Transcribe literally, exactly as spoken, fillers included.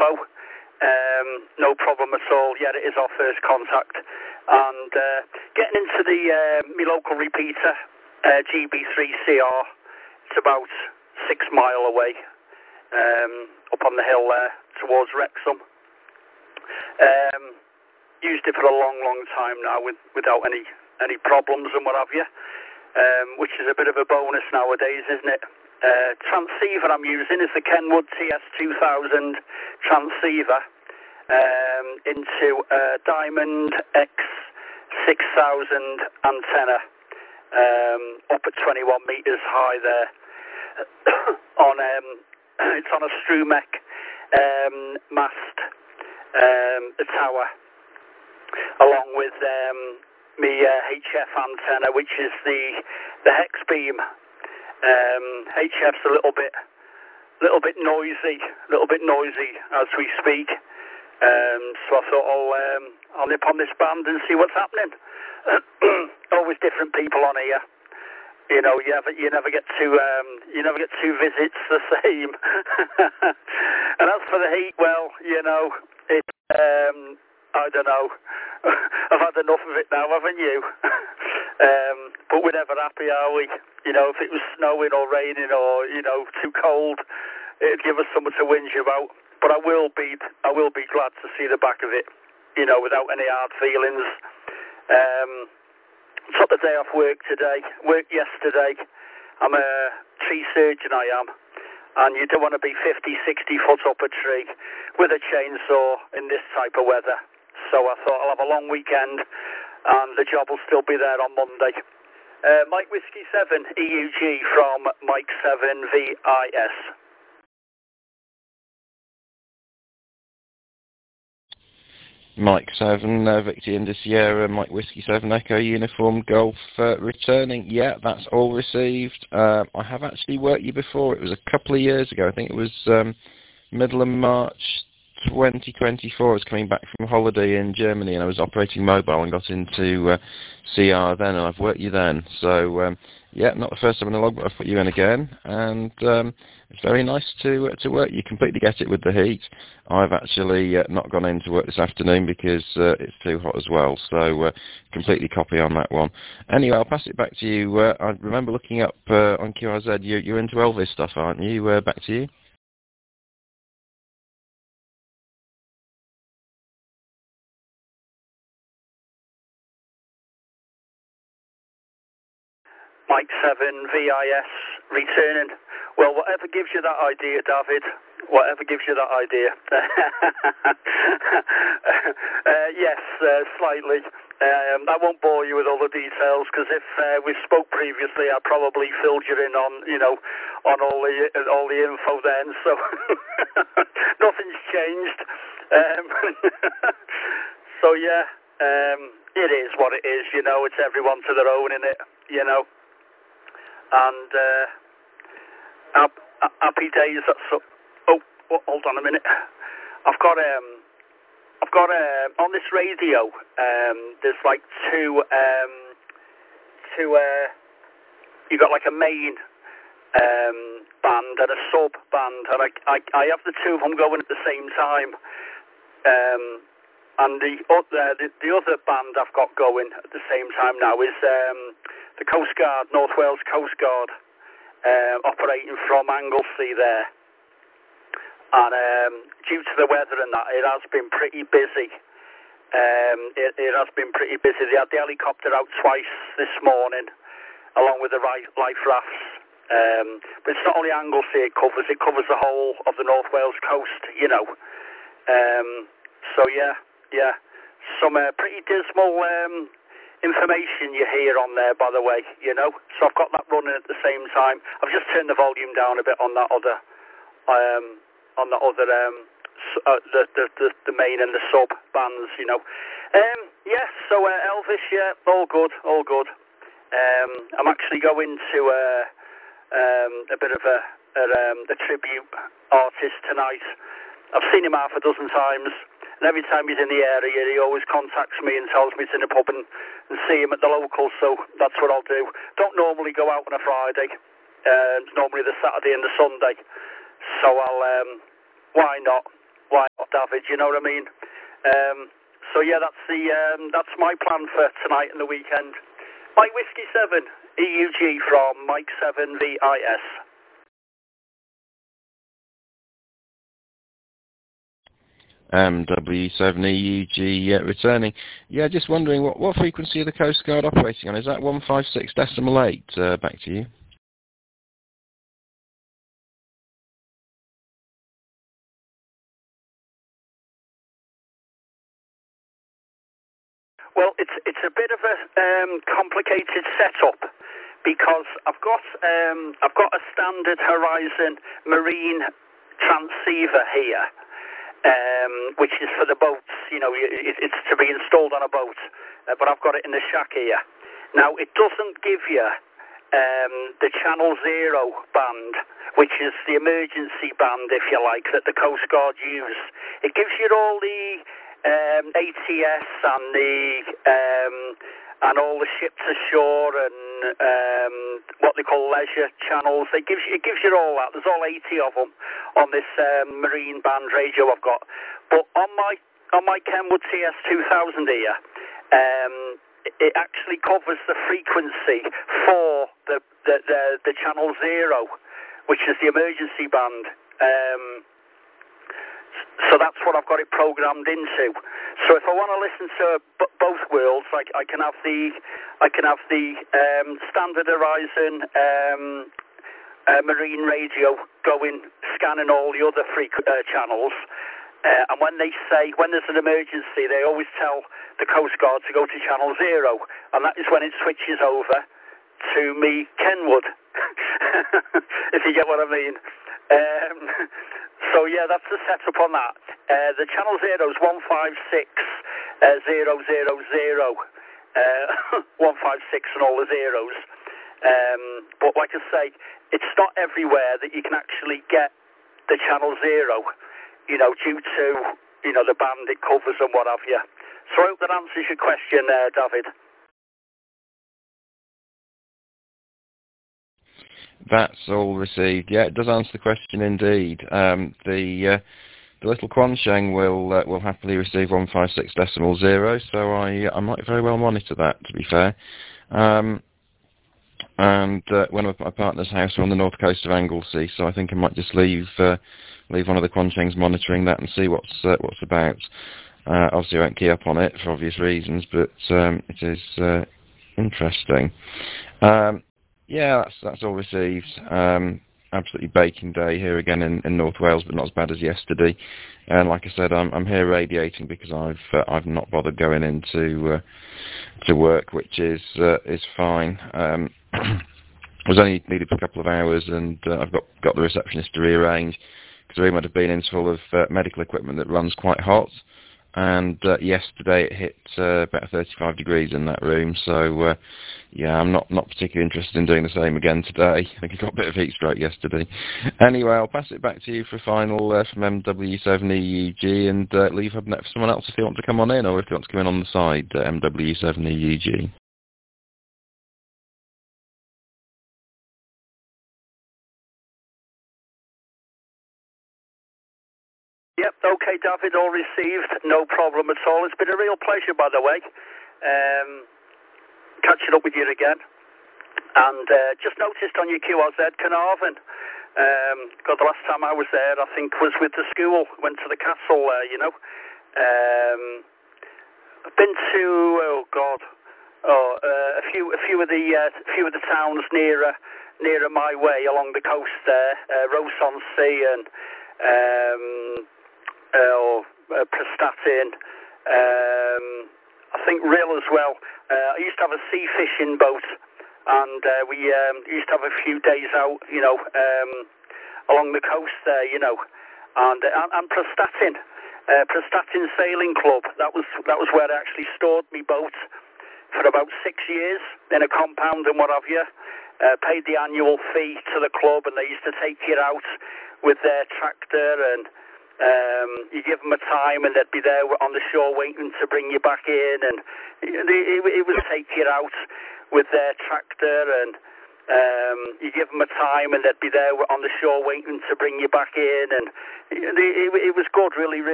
info. Um, no problem at all. Yeah, it is our first contact. And uh, getting into the uh, my local repeater, uh, G B three C R, it's about six mile away, um, up on the hill there towards Wrexham. Um, used it for a long, long time now with, without any, any problems and what have you, um, which is a bit of a bonus nowadays, isn't it? Uh, transceiver I'm using is the Kenwood T S two thousand transceiver um, into a Diamond X six thousand antenna, um, up at twenty-one metres high there. on um, It's on a Strumec um, mast, um, the tower, along with um, my uh, H F antenna, which is the the hex beam. Um, H F's a little bit, little bit noisy, little bit noisy as we speak. Um, so I thought I'll, um, I'll nip on this band and see what's happening. Always different people on here. You know, you never, you never get two, um, you never get two visits the same. And as for the heat, well, you know, it, um, I don't know. I've had enough of it now, haven't you? um, but we're never happy, are we? You know, if it was snowing or raining or, you know, too cold, it'd give us something to whinge about. But I will be, I will be glad to see the back of it, you know, without any hard feelings. Um, took the day off work today, worked yesterday. I'm a tree surgeon, I am. And you don't want to be fifty, sixty foot up a tree with a chainsaw in this type of weather. So I thought I'll have a long weekend and the job will still be there on Monday. Uh, Mike Whiskey seven E U G from Mike seven V I S. Mike seven, uh, Victor India Sierra, Mike Whiskey seven, Echo Uniform Golf, uh, returning. Yeah, that's all received. Uh, I have actually worked you before. It was a couple of years ago. I think it was um, middle of March twenty twenty-four. I was coming back from holiday in Germany and I was operating mobile and got into uh, C R then, and I've worked you then. So, um, yeah, not the first time in a log, but I've put you in again. And um, it's very nice to uh, to work. You completely get it with the heat. I've actually uh, not gone in to work this afternoon because uh, it's too hot as well. So, uh, completely copy on that one. Anyway, I'll pass it back to you. Uh, I remember looking up uh, on Q R Z, you, you're into Elvis stuff, aren't you? Uh, back to you. Mike seven V I S returning. Well, whatever gives you that idea, David, whatever gives you that idea. uh, yes, uh, slightly. Um, I won't bore you with all the details because if uh, we spoke previously, I probably filled you in on, you know, on all the all the info then. So nothing's changed. Um, so yeah, um, it is what it is. You know, it's everyone to their own, innit? You know. And uh, happy days. That's so, oh, oh, hold on a minute. I've got um, I've got uh, on this radio. Um, there's like two, um, two. Uh, you got like a main um, band and a sub band, and I, I, I have the two of them going at the same time. Um, and the other, the, the other band I've got going at the same time now is. Um, The Coast Guard, North Wales Coast Guard, uh, operating from Anglesey there. And um, due to the weather and that, it has been pretty busy. Um, it, it has been pretty busy. They had the helicopter out twice this morning, along with the life rafts. Um, but it's not only Anglesey it covers, it covers the whole of the North Wales coast, you know. Um, so, yeah, yeah. Some uh, pretty dismal... Um, information you hear on there, by the way, you know. So I've got that running at the same time. I've just turned the volume down a bit on that other, um, on the other, um, uh, the, the the the main and the sub bands, you know. Um, yeah. So uh, Elvis, yeah, all good, all good. Um, I'm actually going to uh, um, a bit of a, a, um, a tribute artist tonight. I've seen him half a dozen times. And every time he's in the area, he always contacts me and tells me to nip up and, and see him at the local, so that's what I'll do. Don't normally go out on a Friday. Uh, it's normally the Saturday and the Sunday. So I'll, um, why not? why not, David? You know what I mean? Um, so yeah, that's the um, that's my plan for tonight and the weekend. Mike Whiskey seven E U G from Mike seven V I S. M W seven E U G uh, returning. Yeah, just wondering what what frequency are the Coast Guard operating on? Is that one five six decimal eight? Uh, back to you. Well, it's it's a bit of a um, complicated setup because I've got um, I've got a standard Horizon Marine transceiver here, um, which is for the boats. You know, it, it's to be installed on a boat, uh, but I've got it in the shack here. Now, it doesn't give you um, the Channel Zero band, which is the emergency band, if you like, that the Coast Guard use. It gives you all the Um, A T S and the um, and all the ships ashore and um, what they call leisure channels. It gives you, it gives you all that. There's all eighty of them on this um, marine band radio I've got. But on my on my Kenwood T S two thousand here, um, it actually covers the frequency for the the, the the Channel Zero, which is the emergency band. Um, So that's what I've got it programmed into. So if I want to listen to b- both worlds, I, I can have the I can have the um, standard Horizon um, uh, marine radio going, scanning all the other free uh, channels. Uh, and when they say when there's an emergency, they always tell the Coast Guard to go to Channel Zero, and that is when it switches over to me Kenwood. If you get what I mean. Um, So yeah, that's the setup on that. Uh, the Channel Zero is one five six zero zero zero, uh, one five six and all the zeros. Um, but like I say, it's not everywhere that you can actually get the Channel Zero, you know, due to, you know, the band it covers and what have you. So I hope that answers your question, uh, David. That's all received. Yeah, it does answer the question indeed. Um, the uh, the little Quansheng will uh, will happily receive one five six decimal zero, so I I might very well monitor that, to be fair. Um, and uh, one of my partner's house are on the north coast of Anglesey, so I think I might just leave uh, leave one of the Quanshengs monitoring that and see what's uh, what's about. Uh, obviously, I won't key up on it for obvious reasons, but um, it is uh, interesting. Um, Yeah, that's that's all received. Um, absolutely baking day here again in, in North Wales, but not as bad as yesterday. And like I said, I'm I'm here radiating because I've uh, I've not bothered going into uh, to work, which is uh, is fine. Um, I was only needed for a couple of hours, and uh, I've got got the receptionist to rearrange because the room would have been in full of uh, medical equipment that runs quite hot. And uh, yesterday it hit uh, about thirty-five degrees in that room, so uh, yeah, I'm not, not particularly interested in doing the same again today. I think I got a bit of heat stroke yesterday. Anyway, I'll pass it back to you for a final uh, from M W seven E U G and uh, leave Hubnet for someone else if they want to come on in, or if they want to come in on the side, uh, M W seven E U G. Yep, okay, David, all received, no problem at all. It's been a real pleasure, by the way, um, catching up with you again. And uh, just noticed on your Q R Z, Carnarvon. Um, God, the last time I was there, I think, was with the school. Went to the castle there, you know. Um, I've been to, oh God, oh, uh, a few, a few of the, uh, few of the towns nearer, nearer my way along the coast there, uh, Ross-on-Sea and. Um, Uh, uh, Prestatyn, um, I think Rill as well. Uh, I used to have a sea fishing boat, and uh, we um, used to have a few days out, you know, um, along the coast there, you know, and uh, and, and Prestatyn, uh, Prestatyn Sailing Club. That was that was where I actually stored my boat for about six years in a compound and what have you. Uh, paid the annual fee to the club, and they used to take you out with their tractor and. Um, you give them a time and they'd be there on the shore waiting to bring you back in, and it, it, it would take you out with their tractor and Um, you give them a time and they'd be there on the shore waiting to bring you back in, and it, it, it was good, really, really.